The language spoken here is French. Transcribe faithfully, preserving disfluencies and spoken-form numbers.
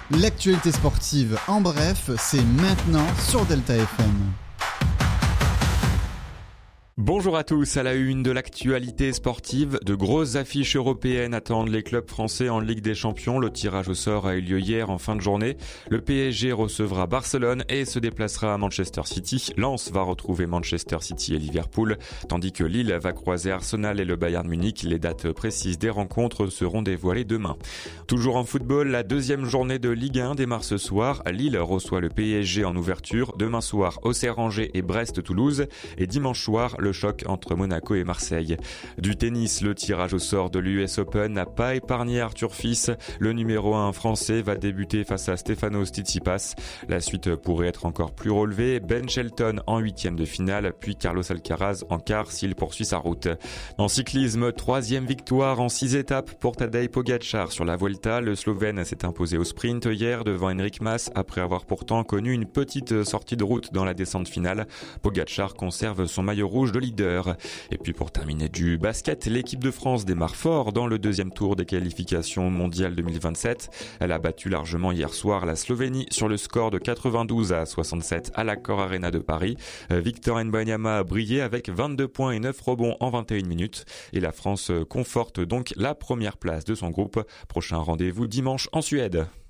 L'actualité sportive en bref, c'est maintenant sur Delta F M. Bonjour à tous, à la une de l'actualité sportive, de grosses affiches européennes attendent les clubs français en Ligue des Champions. Le tirage au sort a eu lieu hier en fin de journée. Le P S G recevra Barcelone et se déplacera à Manchester City. Lens va retrouver Manchester City et Liverpool, tandis que Lille va croiser Arsenal et le Bayern Munich. Les dates précises des rencontres seront dévoilées demain. Toujours en football, la deuxième journée de Ligue un démarre ce soir. Lille reçoit le P S G en ouverture. Demain soir, Auxerre-Angers et Brest-Toulouse. Et dimanche soir, le choc entre Monaco et Marseille. Du tennis, le tirage au sort de l'U S Open n'a pas épargné Arthur Fils. Le numéro un français va débuter face à Stefanos Tsitsipas. La suite pourrait être encore plus relevée. Ben Shelton en huitième de finale, puis Carlos Alcaraz en quart s'il poursuit sa route. En cyclisme, troisième victoire en six étapes pour Tadej Pogačar sur la Vuelta. Le Slovène s'est imposé au sprint hier devant Enric Mas après avoir pourtant connu une petite sortie de route dans la descente finale. Pogačar conserve son maillot rouge de leader. Et puis pour terminer du basket, l'équipe de France démarre fort dans le deuxième tour des qualifications mondiales deux mille vingt-sept. Elle a battu largement hier soir la Slovénie sur le score de quatre-vingt-douze à soixante-sept à l'Accor Arena de Paris. Victor Wembanyama a brillé avec vingt-deux points et neuf rebonds en vingt et une minutes. Et la France conforte donc la première place de son groupe. Prochain rendez-vous dimanche en Suède.